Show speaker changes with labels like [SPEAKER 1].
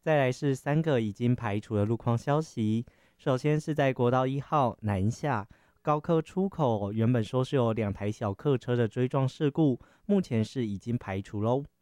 [SPEAKER 1] 再来是3个已经排除的路况消息。首先是在国道1号南下高科出口，原本说是有2台小客车的追撞事故，目前是已经排除喽。